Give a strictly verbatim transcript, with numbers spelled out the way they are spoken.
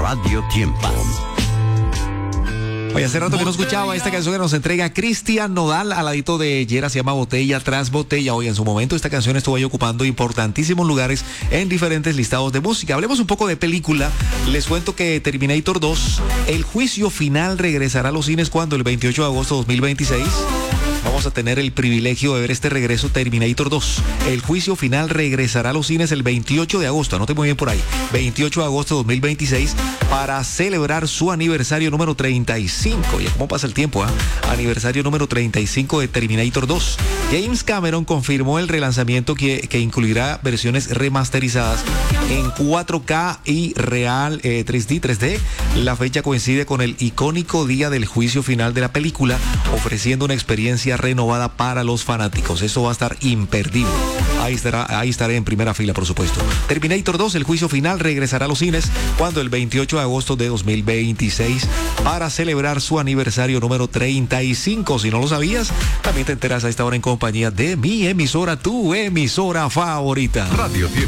Radio Tiempo. Oye, hace rato que no escuchaba esta canción que nos entrega Cristian Nodal al ladito de Yera, se llama Botella tras Botella. Hoy en su momento esta canción estuvo ahí ocupando importantísimos lugares en diferentes listados de música. Hablemos un poco de película. Les cuento que Terminator dos, el juicio final, regresará a los cines cuando el veintiocho de agosto de dos mil veintiséis. Vamos a tener el privilegio de ver este regreso Terminator dos. El juicio final regresará a los cines el veintiocho de agosto. Anote muy bien por ahí. veintiocho de agosto de dos mil veintiséis para celebrar su aniversario número treinta y cinco. Ya cómo pasa el tiempo, ¿ah? ¿eh? Aniversario número treinta y cinco de Terminator dos. James Cameron confirmó el relanzamiento que, que incluirá versiones remasterizadas en cuatro K y real eh, tres D, tres D. La fecha coincide con el icónico día del juicio final de la película, ofreciendo una experiencia renovada para los fanáticos. Eso va a estar imperdible. Ahí estará, ahí estaré en primera fila, por supuesto. Terminator dos, el juicio final, regresará a los cines cuando el veintiocho de agosto de dos mil veintiséis para celebrar su aniversario número treinta y cinco. Si no lo sabías, también te enteras a esta hora en compañía de mi emisora, tu emisora favorita. Radio Tiempo.